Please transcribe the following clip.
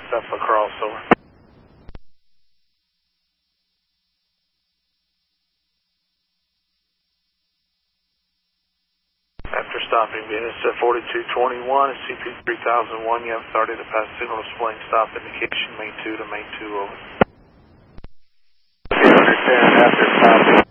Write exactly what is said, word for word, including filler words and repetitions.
stuff across, over. After stopping Venus at forty-two twenty-one at C P three thousand one, you have authority to pass signal displaying stop indication, main two to main two, over. two ten after stopping.